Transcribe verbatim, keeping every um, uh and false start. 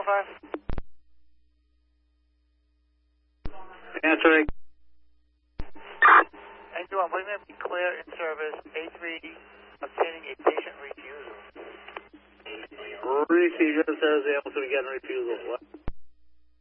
oh five? Answering. And you are bring them declare in service A three obtaining a patient refusal. Refusal says the able to get refusal. What?